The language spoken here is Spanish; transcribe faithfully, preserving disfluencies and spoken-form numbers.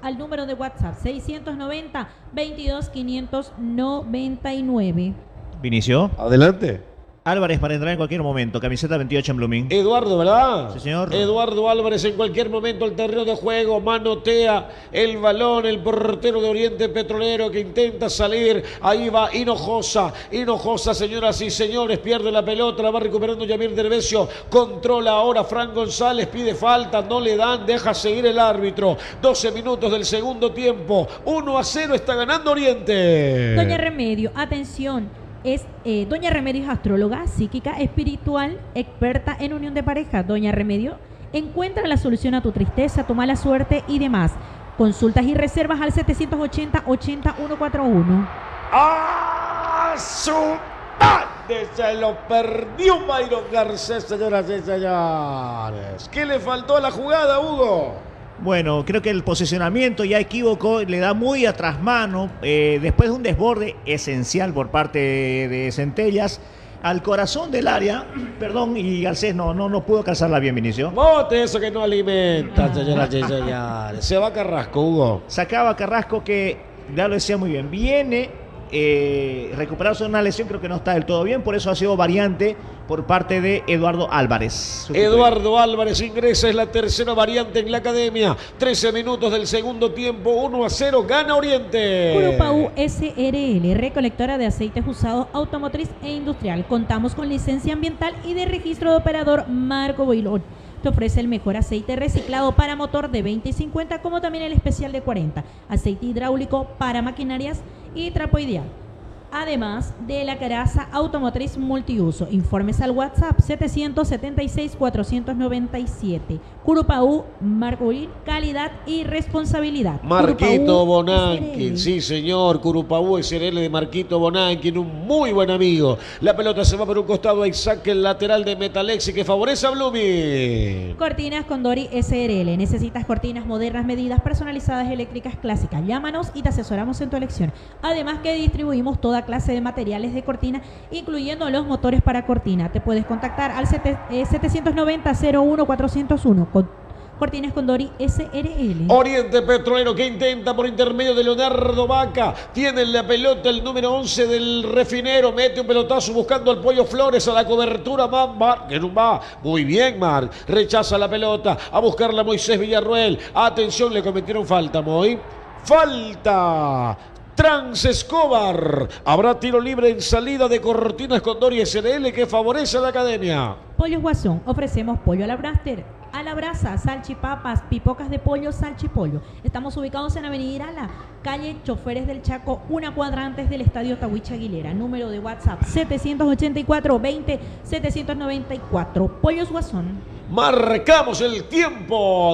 al número de WhatsApp seiscientos noventa, veintidós, quinientos noventa y nueve. Vinicio. Adelante. Álvarez para entrar en cualquier momento, camiseta veintiocho en Blooming. Eduardo, ¿verdad? Sí, señor. Eduardo Álvarez en cualquier momento al terreno de juego, manotea el balón, el portero de Oriente Petrolero que intenta salir, ahí va Hinojosa, Hinojosa, señoras y señores, pierde la pelota, la va recuperando Yamir Derbesio, controla ahora Fran González, pide falta, no le dan, deja seguir el árbitro, doce minutos del segundo tiempo, uno a cero está ganando Oriente. Doña Remedio, atención. Es, eh, Doña Remedio es astróloga, psíquica, espiritual, experta en unión de pareja. Doña Remedio encuentra la solución a tu tristeza, tu mala suerte y demás. Consultas y reservas al setecientos ochenta, ochenta, ciento cuarenta y uno. ¡Ah, su madre! Se lo perdió Mayron Garcés, señoras y señores. ¿Qué le faltó a la jugada, Hugo? Bueno, creo que el posicionamiento ya equivocó, le da muy atrás mano, eh, después de un desborde esencial por parte de Centellas, al corazón del área, perdón, y Garcés no, no, no pudo calzarla bien, Vinicio. Bote eso que no alimenta, señoras y señores. Se va Carrasco, Hugo. Sacaba a Carrasco que, ya lo decía muy bien, viene eh, recuperarse de una lesión, creo que no está del todo bien, por eso ha sido variante por parte de Eduardo Álvarez. Eduardo Álvarez ingresa, es la tercera variante en la academia. trece minutos del segundo tiempo, uno a cero, gana Oriente. Curupau S R L, recolectora de aceites usados automotriz e industrial. Contamos con licencia ambiental y de registro de operador Marco Boilón. Te ofrece el mejor aceite reciclado para motor de veinte y cincuenta, como también el especial de cuarenta. Aceite hidráulico para maquinarias y trapoideal. Además de la caraza automotriz multiuso. Informes al WhatsApp setecientos setenta y seis, cuatrocientos noventa y siete. Curupau, Marcolín, calidad y responsabilidad. Marquito Curupau, Bonanquín, sí señor, Curupau S R L de Marquito Bonanquín, un muy buen amigo. La pelota se va por un costado, ahí saque el lateral de Metalexi que favorece a Blooming. Cortinas Condori S R L. Necesitas cortinas modernas, medidas personalizadas, eléctricas, clásicas. Llámanos y te asesoramos en tu elección. Además que distribuimos toda clase de materiales de cortina, incluyendo los motores para cortina. Te puedes contactar al setecientos noventa, cero uno, cuatrocientos uno. Cortinas Condori S R L. Oriente Petrolero que intenta por intermedio de Leonardo Vaca. Tiene la pelota el número once del Refinero. Mete un pelotazo buscando al Pollo Flores a la cobertura. Mar, que no va. Muy bien, Mar. Rechaza la pelota. A buscarla Moisés Villarruel. Atención, le cometieron falta, Moy. Falta. Trans Escobar. Habrá tiro libre en salida de Cortinas Condori S R L que favorece a la academia. Pollos Guasón. Ofrecemos pollo a la braster, a la brasa, salchipapas, pipocas de pollo, salchipollo. Estamos ubicados en Avenida Irala, calle Choferes del Chaco, una cuadra antes del Estadio Tahuicha Aguilera. Número de WhatsApp setecientos ochenta y cuatro, veinte, setecientos noventa y cuatro. Pollos Guasón. Marcamos el tiempo.